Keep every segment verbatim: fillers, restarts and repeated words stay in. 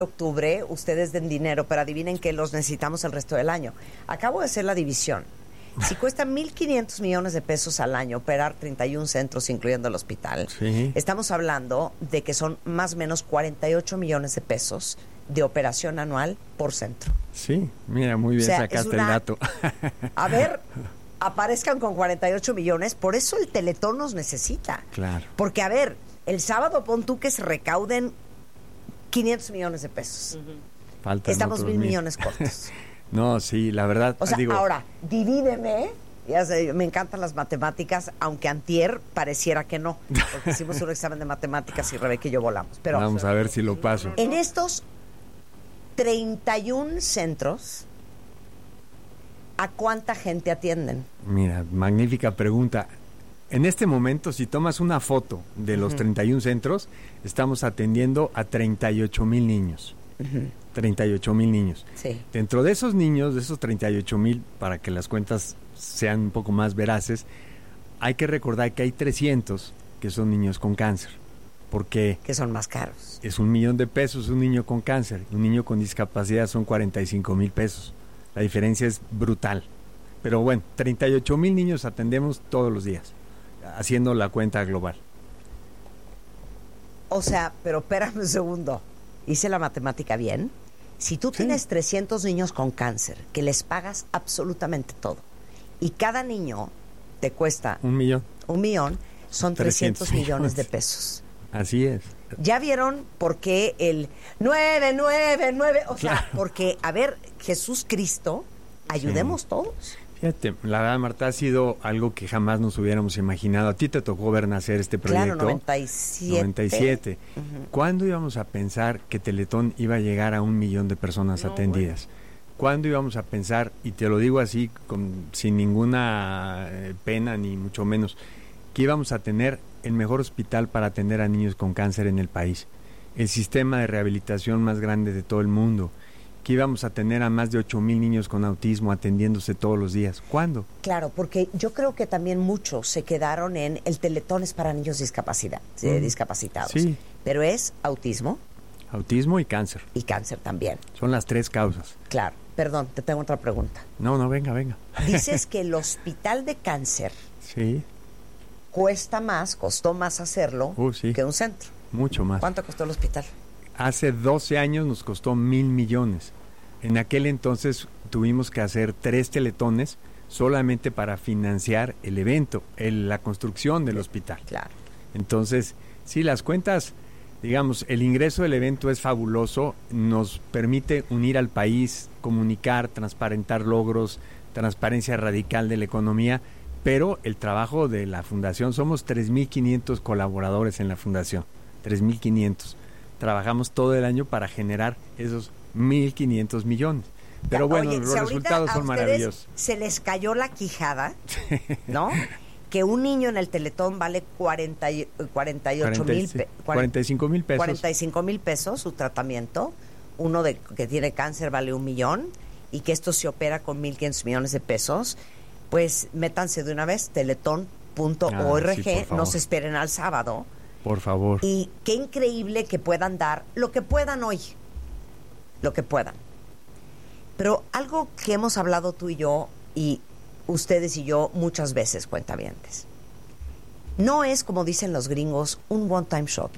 octubre ustedes den dinero, pero adivinen que los necesitamos el resto del año. Acabo de hacer la división. Si cuesta mil quinientos millones de pesos al año operar treinta y un centros, incluyendo el hospital, sí. Estamos hablando de que son más o menos cuarenta y ocho millones de pesos de operación anual por centro. Sí, mira, muy bien, o sea, sacaste una... el dato. A ver, aparezcan con cuarenta y ocho millones, por eso el Teletón nos necesita. Claro. Porque, a ver, el sábado pon tú que se recauden quinientos millones de pesos. Uh-huh. Faltan Estamos mil mil millones cortos. No, sí, la verdad. O sea, digo... ahora, divídeme. Ya sé, me encantan las matemáticas, aunque antier pareciera que no, porque hicimos un examen de matemáticas y Rebeca y yo volamos. Pero vamos a ver si lo paso. En estos treinta y un centros, ¿a cuánta gente atienden? Mira, magnífica pregunta. En este momento, si tomas una foto de los uh-huh. treinta y un centros, estamos atendiendo a treinta y ocho mil niños. Uh-huh. treinta y ocho mil niños. Sí. Dentro de esos niños, de esos treinta y ocho mil, para que las cuentas sean un poco más veraces, hay que recordar que hay trescientos que son niños con cáncer. Porque que son más caros. Es un millón de pesos un niño con cáncer. Un niño con discapacidad son cuarenta y cinco mil pesos. La diferencia es brutal. Pero bueno, treinta y ocho mil niños atendemos todos los días, haciendo la cuenta global. O sea, pero espérame un segundo. ¿Hice la matemática bien? Si tú sí. tienes trescientos niños con cáncer, que les pagas absolutamente todo, y cada niño te cuesta... Un millón. Un millón, son trescientos millones de pesos. Así es. ¿Ya vieron por qué el nueve, nueve, nueve? O sea, claro. Porque, a ver, Jesús Cristo, ayudemos sí. todos. Fíjate, la verdad, Marta, ha sido algo que jamás nos hubiéramos imaginado. A ti te tocó ver nacer este proyecto. Claro, noventa y siete. noventa y siete. Uh-huh. ¿Cuándo íbamos a pensar que Teletón iba a llegar a un millón de personas no, atendidas? Bueno. ¿Cuándo íbamos a pensar, y te lo digo así, con, sin ninguna eh, pena ni mucho menos, que íbamos a tener el mejor hospital para atender a niños con cáncer en el país, el sistema de rehabilitación más grande de todo el mundo, que íbamos a tener a más de ocho mil niños con autismo atendiéndose todos los días? ¿Cuándo? Claro, porque yo creo que también muchos se quedaron en el Teletón es para niños discapacidad, mm. eh, discapacitados. Sí. Pero es autismo. Autismo y cáncer. Y cáncer también. Son las tres causas. Claro. Perdón, te tengo otra pregunta. No, no, venga, venga. Dices que el hospital de cáncer sí. cuesta más, costó más hacerlo uh, sí. que un centro. Mucho más. ¿Cuánto costó el hospital? Hace doce años nos costó mil millones. En aquel entonces tuvimos que hacer tres teletones solamente para financiar el evento, el, la construcción del hospital. Claro. Entonces, sí, las cuentas, digamos, el ingreso del evento es fabuloso, nos permite unir al país, comunicar, transparentar logros, transparencia radical de la economía, pero el trabajo de la fundación, somos tres mil quinientos colaboradores en la fundación, tres mil quinientos. Trabajamos todo el año para generar esos mil quinientos millones. Pero ya, bueno, oye, los si resultados son maravillosos. Se les cayó la quijada, ¿no? Que un niño en el Teletón vale cuarenta, cuarenta y ocho mil, cuarenta y cinco mil pesos. cuarenta y cinco mil pesos su tratamiento. Uno de que tiene cáncer vale un millón y que esto se opera con mil quinientos millones de pesos. Pues métanse de una vez, teletón punto org, ah, sí, no se esperen al sábado. Por favor. Y qué increíble que puedan dar lo que puedan hoy, lo que puedan. Pero algo que hemos hablado tú y yo, y ustedes y yo muchas veces, cuentavientes, no es, como dicen los gringos, un one time shot.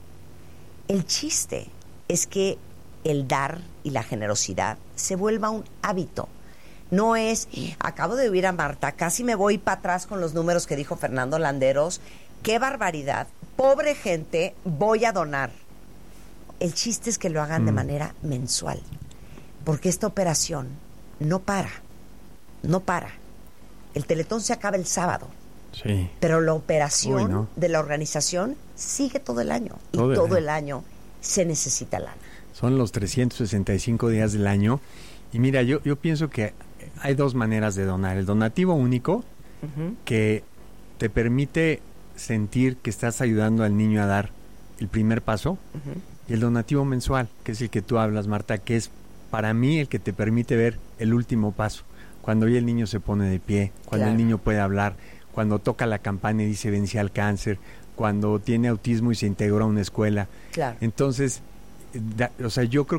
El chiste es que el dar y la generosidad se vuelva un hábito. No es, acabo de oír a Marta, casi me voy para atrás con los números que dijo Fernando Landeros, qué barbaridad, pobre gente, voy a donar. El chiste es que lo hagan mm. de manera mensual, porque esta operación no para, no para. El Teletón se acaba el sábado, sí. pero la operación Uy, no. de la organización sigue todo el año, todo y todo el año. el año se necesita lana. Son los trescientos sesenta y cinco días del año, y mira, yo, yo pienso que hay dos maneras de donar. El donativo único, uh-huh. que te permite sentir que estás ayudando al niño a dar el primer paso, uh-huh. y el donativo mensual, que es el que tú hablas, Marta, que es para mí el que te permite ver el último paso, cuando hoy el niño se pone de pie, cuando claro. el niño puede hablar, cuando toca la campana y dice vencí al cáncer, cuando tiene autismo y se integró a una escuela. Claro. Entonces, da, o sea, yo creo